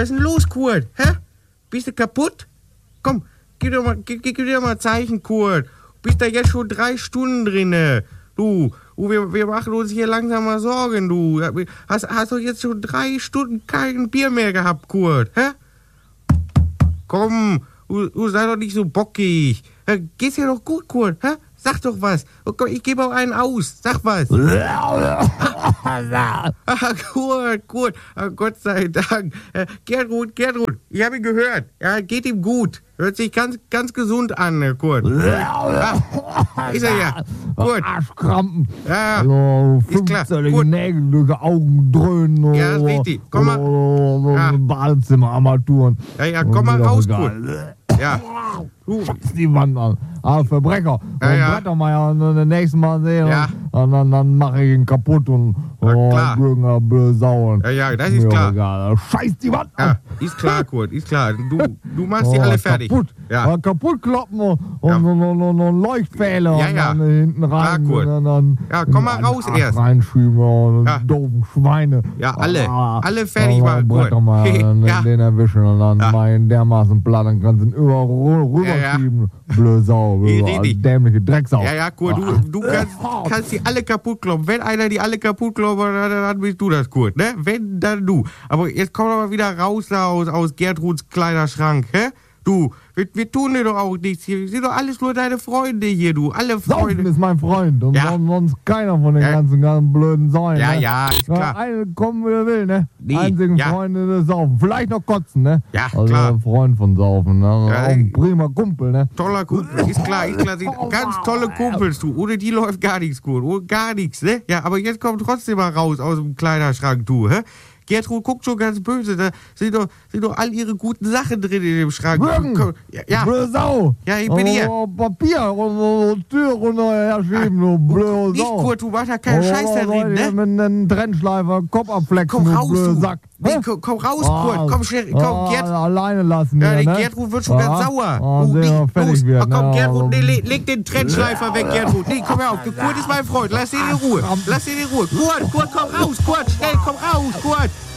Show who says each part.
Speaker 1: Was ist denn los, Kurt? Hä? Bist du kaputt? Komm, gib dir mal ein Zeichen, Kurt. Bist da jetzt schon 3 Stunden drinne. Du, wir machen uns hier langsam mal Sorgen, du. Hast du jetzt schon 3 Stunden kein Bier mehr gehabt, Kurt? Hä? Komm, du sei doch nicht so bockig. Geht's dir doch gut, Kurt? Hä? Sag doch was. Okay, ich gebe auch einen aus. Sag was. Kurt. Gott sei Dank. Gertrud, ich habe ihn gehört. Ja, geht ihm gut. Hört sich ganz, ganz gesund an, Kurt. Ist er ja. Gut.
Speaker 2: Arschkrampen.
Speaker 1: Ja,
Speaker 2: also,
Speaker 1: ist klar.
Speaker 2: 15 Nägel, Augen dröhnen.
Speaker 1: Ja, ist richtig. Komm mal. Ja.
Speaker 2: Badezimmerarmaturen.
Speaker 1: Ja, komm mal raus, Kurt. Ja.
Speaker 2: Scheiß die Wand an. Verbrecher.
Speaker 1: Ja.
Speaker 2: Brettermeier das nächste Mal sehen.
Speaker 1: Ja.
Speaker 2: Und dann mache ich ihn kaputt und
Speaker 1: klar.
Speaker 2: blöde Sau.
Speaker 1: Ja, das ist klar.
Speaker 2: Egal. Scheiß die Wand an.
Speaker 1: Ja, ist klar, Kurt, ist klar. Du machst die alle fertig.
Speaker 2: Kaputt.
Speaker 1: Ja.
Speaker 2: Kaputt kloppen und Leuchtpfähle
Speaker 1: Ja.
Speaker 2: und dann hinten rein.
Speaker 1: Klar, Kurt.
Speaker 2: Und dann
Speaker 1: Ja, komm mal raus erst.
Speaker 2: Reinschieben und
Speaker 1: Ja.
Speaker 2: doofen Schweine.
Speaker 1: Ja, alle fertig machen, Kurt.
Speaker 2: Ja.
Speaker 1: Ja.
Speaker 2: Den erwischen und dann meinen dermaßen platt, dann kannst du ihn rüberschieben. Blöde Sau,
Speaker 1: Richtig.
Speaker 2: dämliche Drecksau.
Speaker 1: Ja, Kurt, du kannst die alle kaputt kloppen. Wenn einer die alle kaputt kloppt, dann bist du das, Kurt, ne? Wenn, dann du. Aber jetzt komm doch mal wieder raus da aus Gertruds Kleiderschrank, hä? Du, wir tun dir doch auch nichts hier. Wir sind doch alles nur deine Freunde hier, du. Alle
Speaker 2: Saufen
Speaker 1: Freunde.
Speaker 2: ist mein Freund und
Speaker 1: Ja.
Speaker 2: sonst keiner von den
Speaker 1: Ja.
Speaker 2: ganzen blöden Säulen.
Speaker 1: Ja,
Speaker 2: ne?
Speaker 1: ja, ist klar.
Speaker 2: Eine kommen, wie er will, ne?
Speaker 1: Nee,
Speaker 2: Einzigen
Speaker 1: ja.
Speaker 2: Freunde des Saufen. Vielleicht noch kotzen, ne?
Speaker 1: Ja,
Speaker 2: also
Speaker 1: klar.
Speaker 2: Freund von Saufen, ne?
Speaker 1: Ja,
Speaker 2: Auch ein prima Kumpel, ne?
Speaker 1: Toller Kumpel, ist klar. Sind ganz tolle Kumpels, du. Ohne die läuft gar nichts, Kurt. Ohne gar nichts, ne? Ja, aber jetzt komm trotzdem mal raus aus dem Kleiderschrank, du, hä? Gertrud guckt schon ganz böse. Da sind doch all ihre guten Sachen drin in dem Schrank.
Speaker 2: Würgen!
Speaker 1: Ja,
Speaker 2: Blöde Sau!
Speaker 1: Ja, ich bin hier.
Speaker 2: Papier und Tür runterherschieben, du blöde
Speaker 1: nicht,
Speaker 2: Sau!
Speaker 1: Kurt, du machst da keinen Scheiß da drin, ne?
Speaker 2: Mit einem Trennschleifer, Kopf abflecken,
Speaker 1: Komm
Speaker 2: du
Speaker 1: raus,
Speaker 2: blöde
Speaker 1: du.
Speaker 2: Sack!
Speaker 1: Nee, komm raus, Kurt. Komm schnell. Komm, Gerd.
Speaker 2: Alleine lassen
Speaker 1: Ja,
Speaker 2: hier,
Speaker 1: die
Speaker 2: ne?
Speaker 1: Gertrud wird schon ganz sauer.
Speaker 2: sehen wir, fertig wird,
Speaker 1: Komm,
Speaker 2: ne?
Speaker 1: Gertrud, nee, leg den Trennschleifer weg, Gertrud. Nee, komm her auf. Kurt ist mein Freund. Lass ihn in Ruhe. Kurt, komm raus. Kurt, schnell, komm raus, Kurt.